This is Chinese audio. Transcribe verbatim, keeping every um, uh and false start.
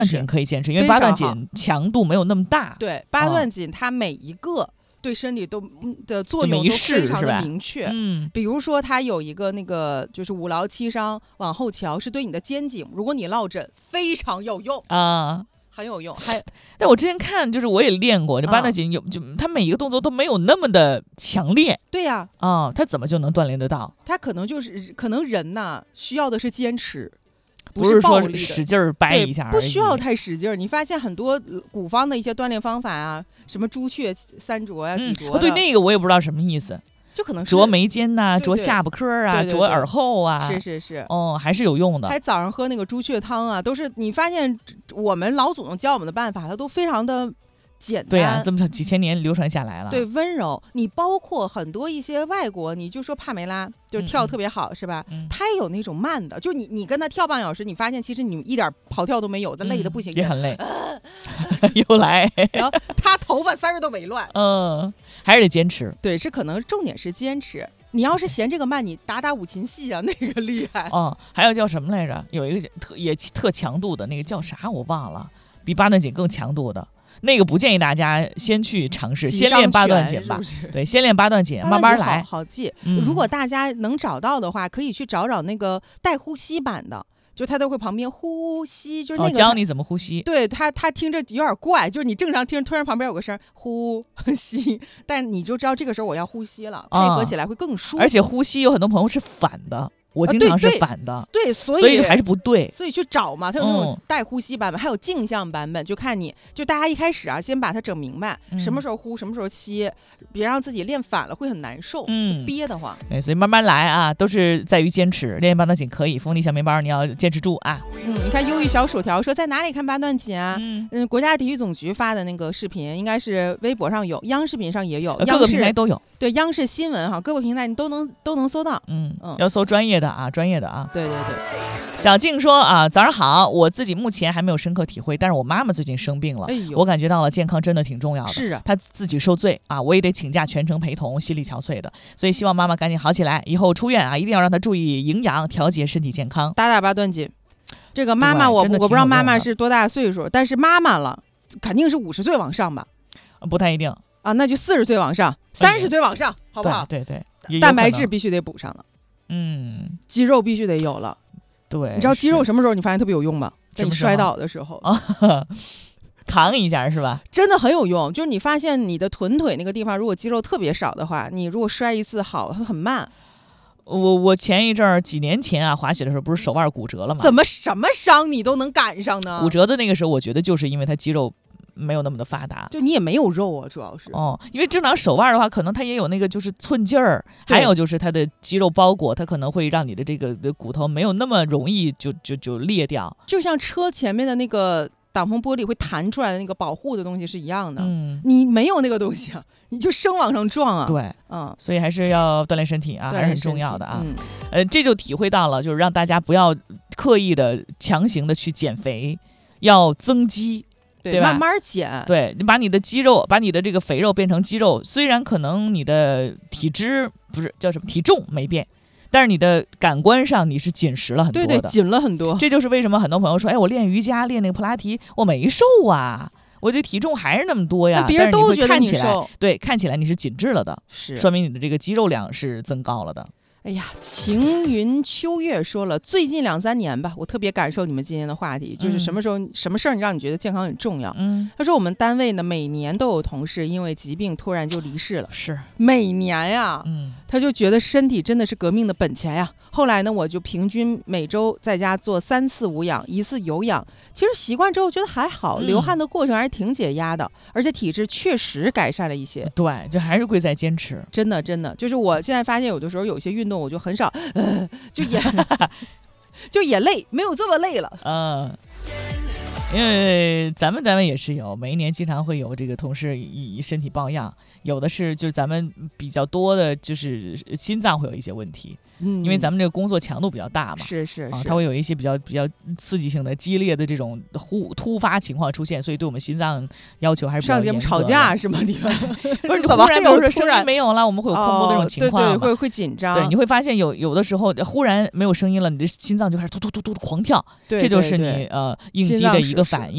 紧可以坚持，因为八段锦强度没有那么大。 对，八段锦它每一个对身体都的作用都非常的明确。 嗯， 比如说它有一个那个就是五劳七伤往后瞧，是对你的肩颈，如果你落枕非常有用啊。 很有用，还但我之前看就是我也练过，这八段锦有、嗯、就他每一个动作都没有那么的强烈。 对呀、 啊，啊，他怎么就能锻炼得到？ 他可能就是可能人呐需要的是坚持， 不是说使劲儿掰一下而已， 不需要太使劲儿。你发现很多古方的一些锻炼方法啊，什么朱雀三啄呀、啊、几啄、 嗯，对那个我也不知道什么意思。 就可能啄眉间呐、啊，啄下巴颏啊， 对对对啄耳后啊， 是是是， 哦，还是有用的。 还早上喝那个朱雀汤啊，都是你发现我们老祖宗教我们的办法，它都非常的简单。 对呀、啊，这么几千年流传下来了。 对，温柔。你包括很多一些外国，你就说帕梅拉，就跳特别好，嗯、是吧？ 嗯、 他也有那种慢的，就你你跟他跳半小时，你发现其实你一点跑跳都没有，他累的不行， 嗯、也很累。又来， 然后他头发丝儿都没乱。 嗯，还是得坚持。 对，是可能重点是坚持。你要是嫌这个慢，你打打五禽戏啊，那个厉害。 哦，还有叫什么来着？有一个特也特强度的那个叫啥我忘了，比八段锦更强度的那个，不建议大家先去尝试，先练八段锦吧。 是是对，先练八段锦，慢慢来， 好, 好记、 嗯。 如果大家能找到的话，可以去找找那个带呼吸版的。就他都会旁边呼吸，就是那个、 哦、教你怎么呼吸。 对他，他听着有点怪，就是你正常听，突然旁边有个声呼吸，但你就知道这个时候我要呼吸了，配合起来会更舒服。 而且呼吸有很多朋友是反的，我经常是反的， 啊、对, 对, 对，所以所以还是不对， 所以去找嘛。它有那种带呼吸版本，嗯、还有镜像版本，就看你就大家一开始啊，先把它整明白，嗯、什么时候呼，什么时候吸，别让自己练反了会很难受，嗯，憋得慌。 对，所以慢慢来啊，都是在于坚持。练八段锦可以，锋利小面包你要坚持住啊。 嗯，你看忧郁小薯条说在哪里看八段锦啊？嗯, 嗯，国家体育总局发的那个视频，应该是微博上有，央视频上也有， 各个平台都有。 对，央视新闻哈，各个平台你都能都能搜到。 嗯嗯，要搜专业的啊，专业的啊。 对对对。 小静说啊，早上好，我自己目前还没有深刻体会，但是我妈妈最近生病了， 哎、 我感觉到了健康真的挺重要的。 是啊， 她自己受罪啊，我也得请假全程陪同，心力憔悴的。所以希望妈妈赶紧好起来，以后出院啊，一定要让她注意营养，调节身体健康。 打打八段锦。这个妈妈我，我我不知道妈妈是多大岁数，但是妈妈了，肯定是五十岁往上吧？ 不太一定啊，那就四十岁往上，三十岁往上，好不好？ 对对对， 蛋白质必须得补上了， 嗯， 肌肉必须得有了。 对， 你知道肌肉什么时候你发现特别有用吗？在你摔倒的时候啊，扛一下是吧？ 真的很有用。就是你发现你的臀腿那个地方，如果肌肉特别少的话，你如果摔一次好，会很慢。 我我前一阵儿几年前啊，滑雪的时候不是手腕骨折了吗？ 怎么什么伤你都能赶上呢？ 骨折的那个时候，我觉得就是因为它肌肉没有那么的发达， 就你也没有肉啊，主要是哦，因为正常手腕的话，可能它也有那个就是寸劲儿，还有就是它的肌肉包裹，它可能会让你的这个的骨头没有那么容易就就就裂掉， 就像车前面的那个挡风玻璃会弹出来的那个保护的东西是一样的。 嗯， 你没有那个东西啊，你就生往上撞啊。 对， 嗯， 所以还是要锻炼身体啊，还是很重要的啊。 嗯， 呃，这就体会到了，就是让大家不要刻意的强行的去减肥，要增肌。 对, 对吧？ 慢慢减， 对，你把你的肌肉，把你的这个肥肉变成肌肉，虽然可能你的体脂不是叫什么体重没变，但是你的感官上你是紧实了很多的， 对对，紧了很多。 这就是为什么很多朋友说，哎，我练瑜伽练那个普拉提，我没瘦啊，我这体重还是那么多呀。 别人都觉得你瘦，对，看起来你是紧致了的， 是说明你的这个肌肉量是增高了的。 哎呀，晴云秋月说了，最近两三年吧，我特别感受你们今天的话题，就是什么时候、嗯、什么事儿让你觉得健康很重要。 嗯， 他说我们单位呢每年都有同事因为疾病突然就离世了， 是每年呀， 嗯， 他就觉得身体真的是革命的本钱呀。后来呢，我就平均每周在家做三次无氧，一次有氧。其实习惯之后觉得还好，流汗的过程还是挺解压的，而且体质确实改善了一些。 对，就还是贵在坚持。 真的，真的，就是我现在发现有的时候有些运动我就很少，呃，就也就也累，没有这么累了。 嗯。因为咱们单位也是有，每一年经常会有这个同事以身体抱恙，有的是就是咱们比较多的就是心脏会有一些问题。嗯，因为咱们这个工作强度比较大嘛， 是是是、啊， 它会有一些比较比较刺激性的、激烈的这种忽突发情况出现，所以对我们心脏要求还是比较严格的。 上节目吵架是吗？你们不是，忽然有声音没有了，我们会有空播的这种情况、 哦，对对，会会紧张。 对，你会发现有有的时候忽然没有声音了，你的心脏就开始突突突突狂跳， 对对对， 这就是你呃应激的一个反应。